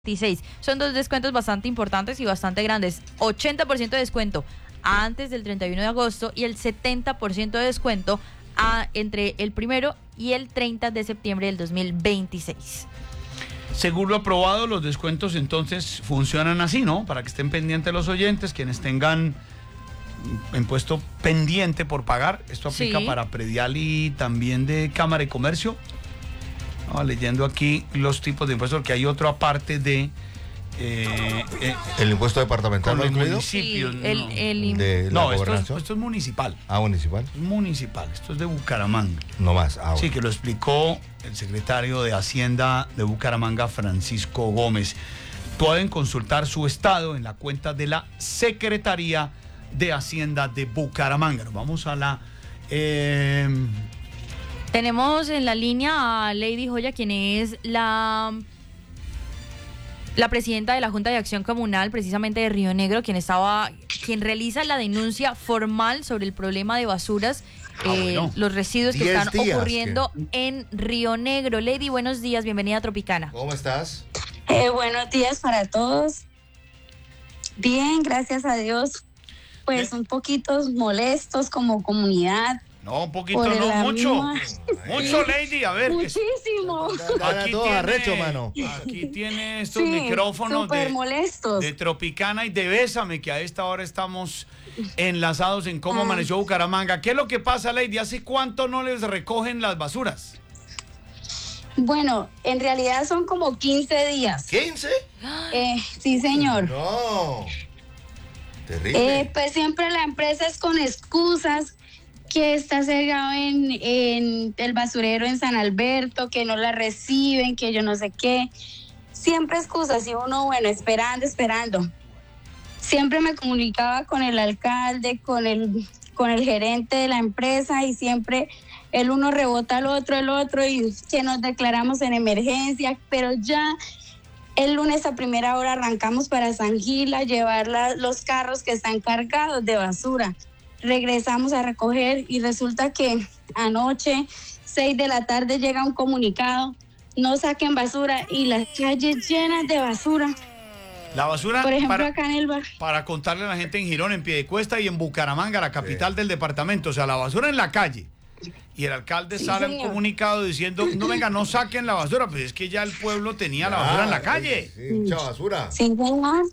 26. Son dos descuentos bastante importantes y bastante grandes. 80% de descuento antes del 31 de agosto y el 70% de descuento entre el 1 y el 30 de septiembre del 2026. Seguro aprobado, los descuentos entonces funcionan así, ¿no? Para que estén pendientes los oyentes, quienes tengan impuesto pendiente por pagar. Esto aplica para predial y también de Cámara de Comercio. Leyendo aquí los tipos de impuestos, porque hay otro aparte de... ¿El impuesto departamental no incluido? Municipios, sí, esto es municipal. ¿Municipal? Es municipal, esto es de Bucaramanga. No más. Sí, que lo explicó el secretario de Hacienda de Bucaramanga, Francisco Gómez. Pueden consultar su estado en la cuenta de la Secretaría de Hacienda de Bucaramanga. Nos vamos a la... Tenemos en la línea a Lady Joya, quien es la presidenta de la Junta de Acción Comunal, precisamente de Río Negro, quien realiza la denuncia formal sobre el problema de basuras, los residuos que están ocurriendo en Río Negro. Lady, buenos días, bienvenida a Tropicana. ¿Cómo estás? Buenos días para todos. Bien, gracias a Dios. Pues un poquito molestos como comunidad. No, un poquito, no, mucho. Mucho, Lady, a ver. Muchísimo. Aquí tiene estos micrófonos de Tropicana y de Bésame, que a esta hora estamos enlazados en Cómo Amaneció Bucaramanga. ¿Qué es lo que pasa, Lady? ¿Hace cuánto no les recogen las basuras? Bueno, en realidad son como 15 días. ¿15? Sí, señor. No. Terrible. Pues siempre la empresa es con excusas, que está cerrado en el basurero en San Alberto, que no la reciben, que yo no sé qué. Siempre excusas y uno, bueno, esperando. Siempre me comunicaba con el alcalde, con el gerente de la empresa y siempre el uno rebota al otro, y que nos declaramos en emergencia, pero ya el lunes a primera hora arrancamos para San Gil a llevar los carros que están cargados de basura. Regresamos a recoger y resulta que anoche, 6 de la tarde, llega un comunicado: no saquen basura, y las calles llenas de basura. La basura, por ejemplo, acá en el bar. Para contarle a la gente en Girón, en Piedecuesta y en Bucaramanga, la capital del departamento, o sea, la basura en la calle. Y el alcalde sale un comunicado diciendo, no saquen la basura, pues es que ya el pueblo tenía la basura en la calle. Sí, mucha basura. Sí, señor.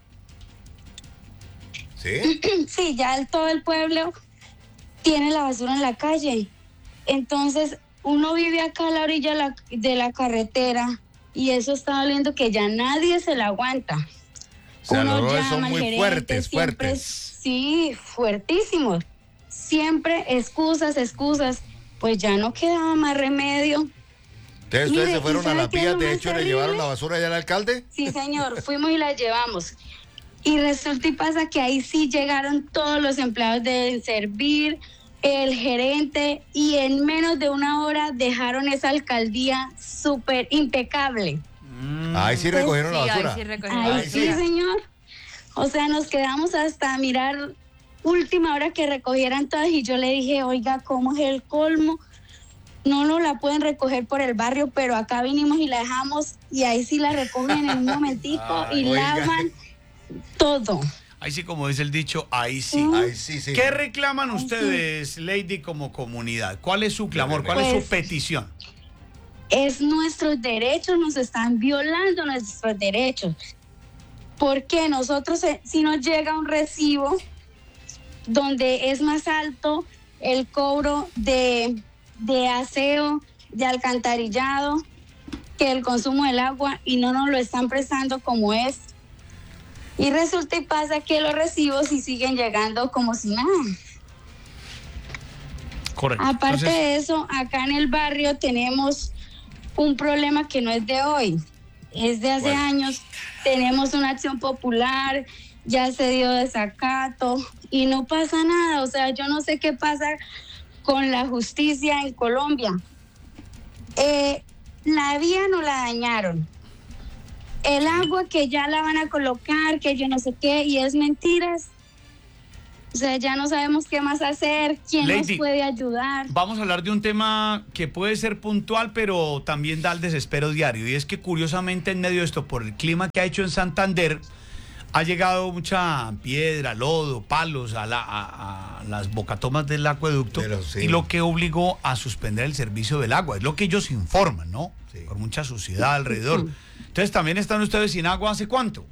¿Sí? Sí, ya todo el pueblo tiene la basura en la calle. Entonces, uno vive acá a la orilla de la carretera y eso está doliendo que ya nadie se la aguanta. O sea, uno los llama son al muy gerente, fuertes. Sí, fuertísimos. Siempre excusas. Pues ya no quedaba más remedio. Entonces, ustedes se fueron a la pía, de hecho, ¿le llevaron la basura allá al alcalde? Sí, señor, fuimos y la llevamos. Y resulta y pasa que ahí sí llegaron todos los empleados de servir, el gerente, y en menos de una hora dejaron esa alcaldía súper impecable. Ahí sí recogieron la basura. Ahí sí, señor. O sea, nos quedamos hasta mirar última hora que recogieran todas y yo le dije, oiga, ¿cómo es el colmo? No la pueden recoger por el barrio, pero acá vinimos y la dejamos y ahí sí la recogen en un momentico y lavan todo. Ahí sí, como dice el dicho, ahí sí. Ahí sí. ¿Qué reclaman ustedes, Lady, como comunidad? ¿Cuál es su clamor? ¿Cuál es su petición? Es nuestros derechos, nos están violando nuestros derechos. Porque nosotros, si nos llega un recibo donde es más alto el cobro de aseo, de alcantarillado, que el consumo del agua, y no nos lo están prestando como es. Y resulta y pasa que los recibos sí siguen llegando como si nada. Correcto. Aparte de eso, acá en el barrio tenemos un problema que no es de hoy, es de hace años. Tenemos una acción popular, ya se dio desacato y no pasa nada. O sea, yo no sé qué pasa con la justicia en Colombia. La vía no la dañaron. El agua que ya la van a colocar, que yo no sé qué, y es mentiras. O sea, ya no sabemos qué más hacer, quién Lady, nos puede ayudar. Vamos a hablar de un tema que puede ser puntual, pero también da el desespero diario. Y es que curiosamente en medio de esto, por el clima que ha hecho en Santander, ha llegado mucha piedra, lodo, palos a las bocatomas del acueducto, Sí. y lo que obligó a suspender el servicio del agua. Es lo que ellos informan, ¿no? Sí. Por mucha suciedad alrededor. Entonces, ¿también están ustedes sin agua hace cuánto?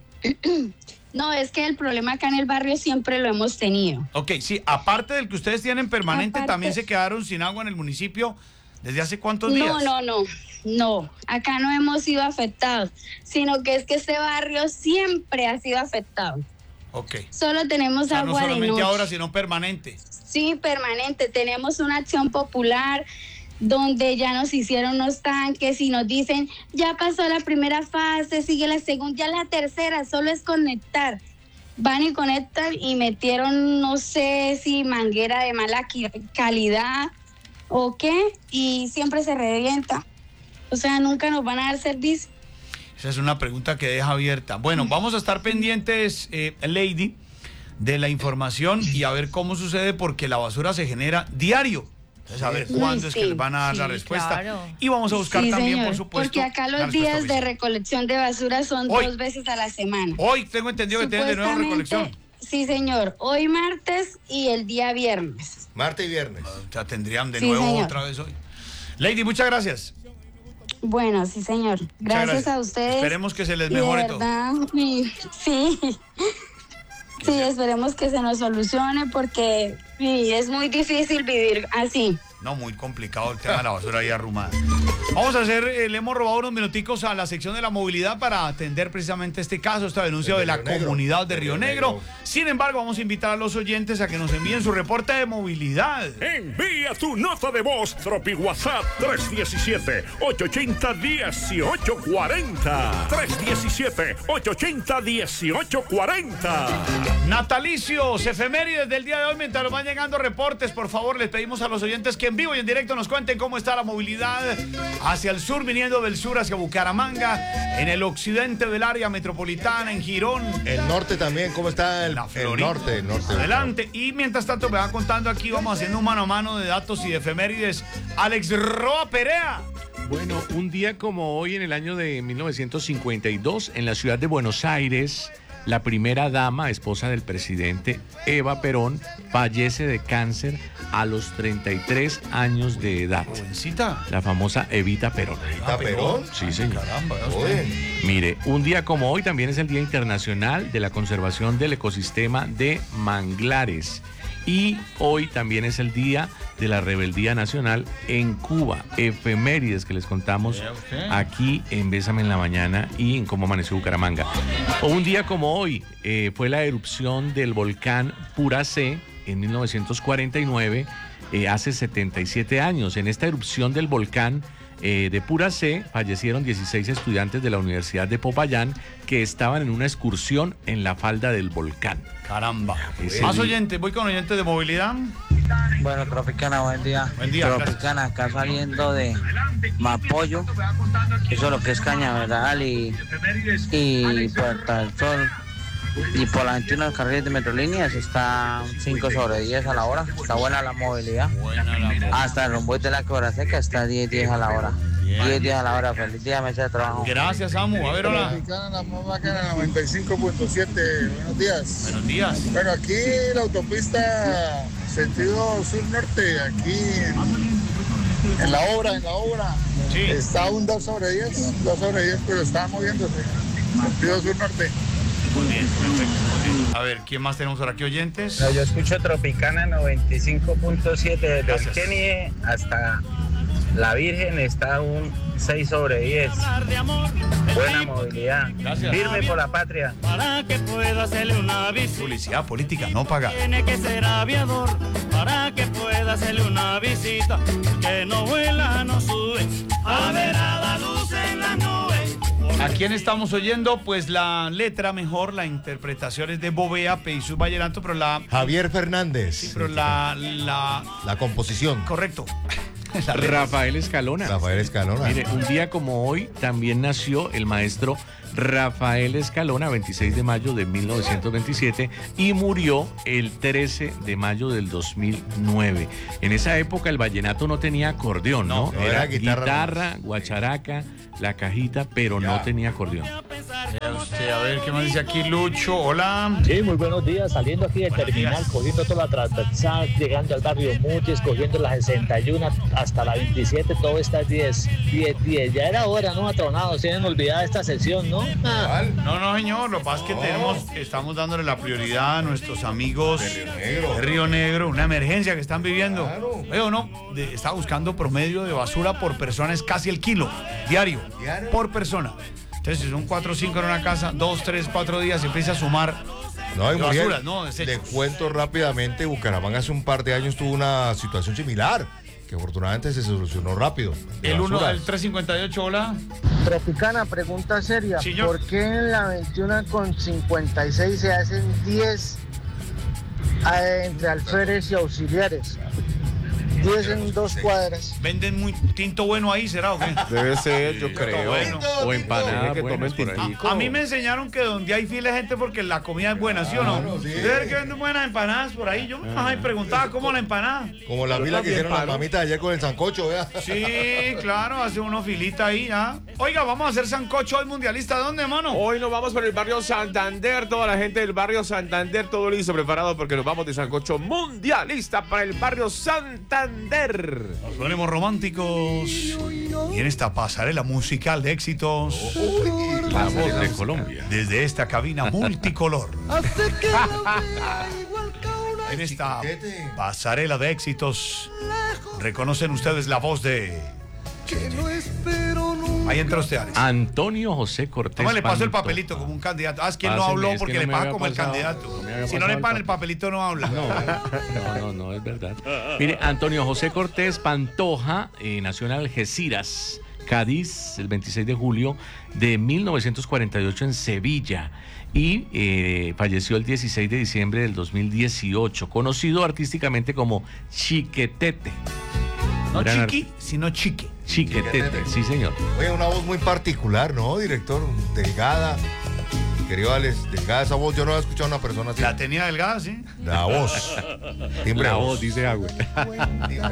No, es que el problema acá en el barrio siempre lo hemos tenido. Ok, sí, aparte del que ustedes tienen permanente, Aparte- también se quedaron sin agua en el municipio desde hace cuántos días. No, acá no hemos sido afectados, sino que es que este barrio siempre ha sido afectado. Ok. Solo tenemos O sea, no agua de solamente noche. ahora, sino permanente. Sí, permanente. Tenemos una acción popular donde ya nos hicieron unos tanques y nos dicen, ya pasó la primera fase, sigue la segunda, ya la tercera, solo es conectar. Van y conectan y metieron, no sé si manguera de mala calidad o qué, y siempre se revienta. O sea, nunca nos van a dar servicio. Esa es una pregunta que deja abierta. Bueno, vamos a estar pendientes, Lady, de la información y a ver cómo sucede, porque la basura se genera diario. Entonces, a ver cuándo es que les van a dar la Sí, respuesta. claro. Y vamos a buscar Sí, también, señor, por supuesto, porque acá la los respuesta días de oficial. recolección de basura son Hoy. 2 veces a la semana. Hoy tengo entendido que tienen de nuevo Supuestamente, recolección. sí, señor. Hoy martes y el día viernes. Martes y viernes. O sea, tendrían de Sí, nuevo señor. otra vez hoy. Lady, muchas gracias. Bueno, sí, señor. Muchas Gracias a ustedes. Esperemos que se les Y de mejore todo. verdad, sí. Sí, esperemos que se nos solucione porque es muy difícil vivir así. No, muy complicado el tema de la basura ahí arrumada. Vamos a hacer, le hemos robado unos minuticos a la sección de la movilidad para atender precisamente este caso, esta denuncia de la Río Negro. comunidad de De Río Río Negro. Negro. Sin embargo, vamos a invitar a los oyentes a que nos envíen su reporte de movilidad. Envía tu nota de voz, Tropi WhatsApp 317-880-1840. 317-880-1840. Natalicios, efemérides del día de hoy, mientras nos van llegando reportes, por favor, les pedimos a los oyentes que en vivo y en directo nos cuenten cómo está la movilidad hacia el sur, viniendo del sur hacia Bucaramanga, en el occidente del área metropolitana, en Girón, El norte también, ¿cómo está el Florida. norte? Adelante. Y mientras tanto me va contando aquí, vamos haciendo un mano a mano de datos y de efemérides. Alex Roa Perea. Bueno, un día como hoy, en el año de 1952, en la ciudad de Buenos Aires, la primera dama, esposa del presidente Eva Perón, fallece de cáncer a los 33 años de edad. Jovencita. La famosa Evita Perón. ¿Está Perón? Sí, señor. Caramba, ya usted. Oye, Mire, un día como hoy también es el Día Internacional de la Conservación del Ecosistema de Manglares. Y hoy también es el Día de la Rebeldía Nacional en Cuba. Efemérides que les contamos Vea usted. aquí en Bésame en la Mañana y en Cómo Amaneció Bucaramanga. O un día como hoy fue la erupción del volcán Puracé en 1949, hace 77 años. En esta erupción del volcán de Puracé fallecieron 16 estudiantes de la Universidad de Popayán que estaban en una excursión en la falda del volcán. Caramba. Ese Más día. oyentes, voy con oyentes de movilidad. Bueno, Tropicana, buen día. Buen día, Tropicana, acá saliendo de Mapollo, eso es lo que es Cañaveral y Puerta del Sol. Y por la 21 del carril de Metrolíneas está 5 sobre 10 a la hora. Está buena la movilidad. Hasta el rumbo de la Quebra Seca está 10 a la hora. 10 a la hora. Feliz día, mesa de trabajo. Gracias, Samu. A ver, hola. La más bacana, 95.7. Buenos días. Buenos días. Bueno, aquí la autopista sentido sur-norte, aquí en la obra. Sí. Está un 2 sobre 10, pero está moviéndose. Sentido sur-norte. Muy bien, perfecto. Muy bien. A ver, ¿quién más tenemos por aquí, oyentes? No, yo escucho Tropicana 95.7 desde Gracias. el Kennedy hasta La Virgen, está un 6 sobre 10. Buena movilidad. Gracias. Firme por la patria. Para que pueda hacerle una visita, Publicidad política no pagada. tiene que ser aviador. Para que pueda hacerle una visita, que no vuela, no sube. A ver a la luz en las nubes. ¿A quién estamos oyendo? Pues la letra mejor, la interpretación es de Bovea, Peisú Vallenato, pero Javier Fernández. sí, pero la La composición. correcto. Rafael Escalona. Rafael Escalona. Mire, un día como hoy también nació el maestro Rafael Escalona, 26 de mayo de 1927, y murió el 13 de mayo del 2009. En esa época el vallenato no tenía acordeón, ¿no? Era guitarra, guacharaca, la cajita, pero no tenía acordeón. A ver, ¿qué más dice aquí Lucho? Hola. Sí, muy buenos días. Saliendo aquí del terminal, cogiendo toda la transversal, llegando al barrio Mutis, cogiendo la 61 hasta la 27, todo está 10. Ya era hora, ¿no? Atronados, tienen olvidada esta sección, ¿no? No, señor. Lo que pasa es que estamos dándole la prioridad a nuestros amigos de Río Negro. Una emergencia que están viviendo. Claro. No, está buscando promedio de basura por persona, es casi el kilo diario. Por persona. Entonces, si son 4 o 5 en una casa, 2, 3, 4 días, se empieza a sumar basura, Le cuento rápidamente, Bucaramanga hace un par de años tuvo una situación similar, que afortunadamente se solucionó rápido. El 358, hola. Tropicana, pregunta seria. Señor. ¿Por qué en la 21 con 56 se hacen 10 entre alférez y auxiliares? 10 en 2 cuadras. ¿Venden muy tinto bueno ahí, será o qué? Debe ser, yo creo. O empanada. A mí me enseñaron que donde hay fila de gente porque la comida es buena, ¿sí o no? Sí. Debe ser que venden buenas empanadas por ahí. Yo me preguntaba cómo la empanada. Como la fila que hicieron las mamitas ayer con el sancocho, ¿vea? Sí, claro, hace una filita ahí, ¿ah? Oiga, vamos a hacer sancocho hoy mundialista. ¿Dónde, mano? Hoy nos vamos por el barrio Santander. Toda la gente del barrio Santander, todo listo, preparado, porque nos vamos de sancocho mundialista para el barrio Santander. Nos ponemos románticos y en esta pasarela musical de éxitos, La voz de Colombia. desde esta cabina multicolor. En esta pasarela de éxitos, reconocen ustedes la voz de... Ahí entra usted, Alex. Antonio José Cortés. ¿Cómo le pasó el Pantoja. papelito como un candidato? Es que él no Páseme, habló es porque que no le me pasa había como el pasado, candidato. no me había Si no pasado le el pagan el papelito, no habla. No, es verdad. Mire, Antonio José Cortés Pantoja nació en Algeciras, Cádiz, el 26 de julio de 1948 en Sevilla y falleció el 16 de diciembre del 2018, conocido artísticamente como Chiquetete. No Chiqui, sino Chique. Chiquetete, sí señor. Oye, una voz muy particular, ¿no, director? Delgada. Querido Alex, delgada esa voz. Yo no había escuchado a una persona así. La tenía delgada, sí. La voz. La voz, dice Agüe.